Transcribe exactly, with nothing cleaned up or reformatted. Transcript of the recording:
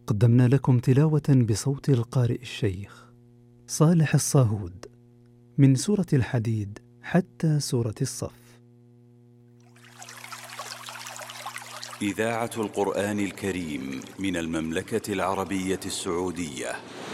قدمنا لكم تلاوة بصوت القارئ الشيخ صالح الصاهود من سورة الحديد حتى سورة الصف. إذاعة القرآن الكريم من المملكة العربية السعودية.